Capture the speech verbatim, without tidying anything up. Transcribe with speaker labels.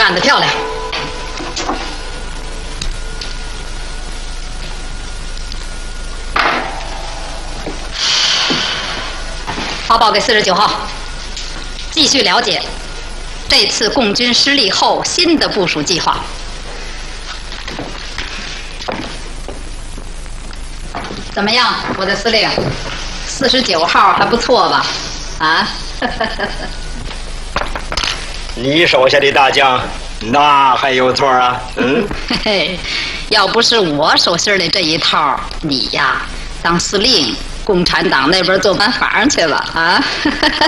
Speaker 1: 干得漂亮！发报给四十九号，继续了解这次共军失利后新的部署计划。怎么样，我的司令？四十九号还不错吧？啊？
Speaker 2: 你手下的大将，那还有错啊？嗯，
Speaker 1: 嘿嘿，要不是我手心里这一套，你呀，当司令，共产党那边做反法去了啊！